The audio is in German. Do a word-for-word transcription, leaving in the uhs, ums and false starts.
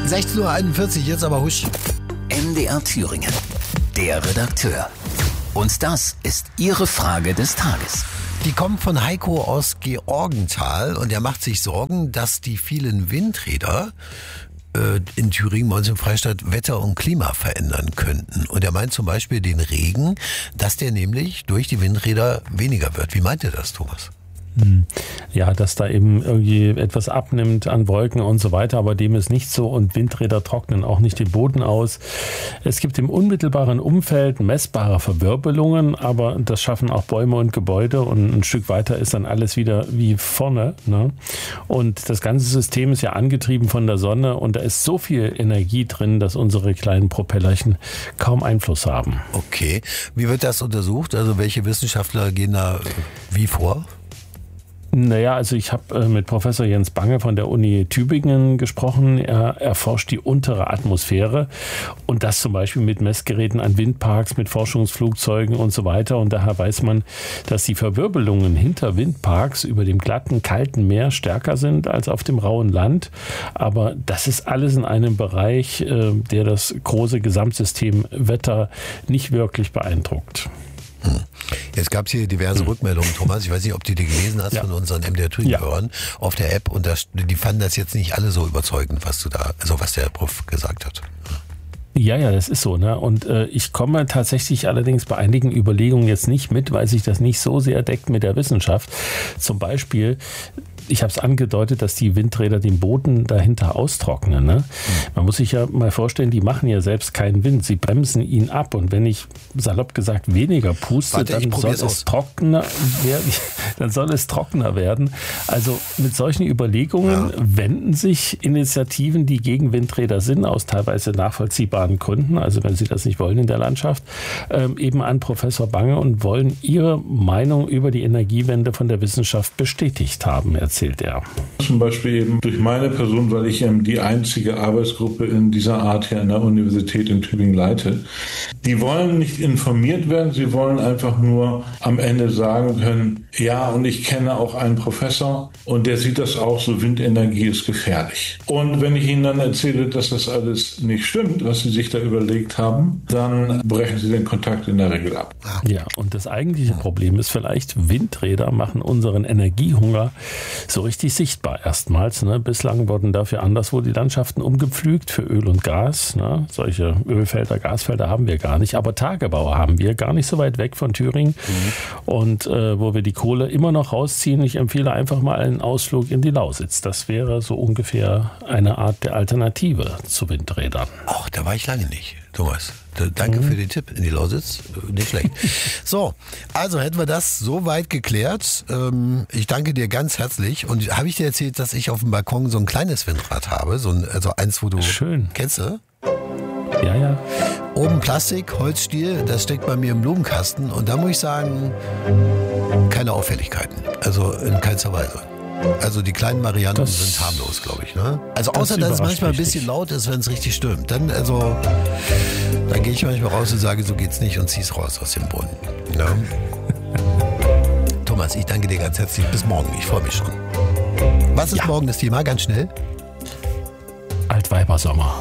sechzehn Uhr einundvierzig, jetzt aber husch. M D R Thüringen, der Redakteur. Und das ist Ihre Frage des Tages. Die kommt von Heiko aus Georgenthal und er macht sich Sorgen, dass die vielen Windräder äh, in Thüringen, bei uns im Freistaat, Wetter und Klima verändern könnten. Und er meint zum Beispiel den Regen, dass der nämlich durch die Windräder weniger wird. Wie meint er das, Thomas? Ja, dass da eben irgendwie etwas abnimmt an Wolken und so weiter, aber dem ist nicht so und Windräder trocknen auch nicht den Boden aus. Es gibt im unmittelbaren Umfeld messbare Verwirbelungen, aber das schaffen auch Bäume und Gebäude und ein Stück weiter ist dann alles wieder wie vorne, ne? Und das ganze System ist ja angetrieben von der Sonne und da ist so viel Energie drin, dass unsere kleinen Propellerchen kaum Einfluss haben. Okay, wie wird das untersucht? Also welche Wissenschaftler gehen da wie vor? Naja, also ich habe äh, mit Professor Jens Bange von der Uni Tübingen gesprochen. Er erforscht die untere Atmosphäre und das zum Beispiel mit Messgeräten an Windparks, mit Forschungsflugzeugen und so weiter. Und daher weiß man, dass die Verwirbelungen hinter Windparks über dem glatten, kalten Meer stärker sind als auf dem rauen Land. Aber das ist alles in einem Bereich, äh, der das große Gesamtsystem Wetter nicht wirklich beeindruckt. Hm. Jetzt gab es hier diverse hm. Rückmeldungen, Thomas. Ich weiß nicht, ob du die gelesen hast ja. von unseren M D R Thüringen-Hörern ja. auf der App. Und das, die fanden das jetzt nicht alle so überzeugend, was du da, also was der Prof gesagt hat. Ja, ja, das ist so, ne? Und äh, ich komme tatsächlich allerdings bei einigen Überlegungen jetzt nicht mit, weil sich das nicht so sehr deckt mit der Wissenschaft. Zum Beispiel, ich habe es angedeutet, dass die Windräder den Boden dahinter austrocknen. Ne? Man muss sich ja mal vorstellen, die machen ja selbst keinen Wind. Sie bremsen ihn ab. Und wenn ich, salopp gesagt, weniger puste, Warte, dann soll es trockener werden. Dann soll es trockener werden. Also mit solchen Überlegungen ja. wenden sich Initiativen, die gegen Windräder sind, aus teilweise nachvollziehbaren Gründen, also wenn sie das nicht wollen in der Landschaft, ähm, eben an Professor Bange und wollen ihre Meinung über die Energiewende von der Wissenschaft bestätigt haben, erzählt er. Zum Beispiel eben durch meine Person, weil ich ähm, die einzige Arbeitsgruppe in dieser Art hier an der Universität in Tübingen leite. Die wollen nicht informiert werden, sie wollen einfach nur am Ende sagen können, ja, und ich kenne auch einen Professor und der sieht das auch so, Windenergie ist gefährlich. Und wenn ich ihnen dann erzähle, dass das alles nicht stimmt, was sie sich da überlegt haben, dann brechen sie den Kontakt in der Regel ab. Ja, und das eigentliche Problem ist vielleicht, Windräder machen unseren Energiehunger so richtig sichtbar erstmals. Ne? Bislang wurden dafür anderswo die Landschaften umgepflügt für Öl und Gas. Ne? Solche Ölfelder, Gasfelder haben wir gar nicht, aber Tagebau haben wir, gar nicht so weit weg von Thüringen. Mhm. Und äh, wo wir die Kohle immer noch rausziehen, ich empfehle einfach mal einen Ausflug in die Lausitz. Das wäre so ungefähr eine Art der Alternative zu Windrädern. Ach, da war ich lange nicht, Thomas. Danke mhm. für den Tipp in die Lausitz. Nicht schlecht. So, also hätten wir das soweit geklärt. Ich danke dir ganz herzlich. Und habe ich dir erzählt, dass ich auf dem Balkon so ein kleines Windrad habe? So ein, also eins, wo du... Schön. Kennst du? Ja, ja. Oben Plastik, Holzstiel, das steckt bei mir im Blumenkasten. Und da muss ich sagen, keine Auffälligkeiten. Also in keinster Weise. Also die kleinen Varianten das, sind harmlos, glaube ich. Ne? Also außer, das dass es manchmal ein bisschen laut ist, wenn es richtig stürmt. Dann, also, dann gehe ich manchmal raus und sage, so geht's nicht und zieh's raus aus dem Boden. Ja? Thomas, ich danke dir ganz herzlich. Bis morgen. Ich freue mich schon. Was ist ja. morgen das Thema? Ganz schnell. Altweibersommer.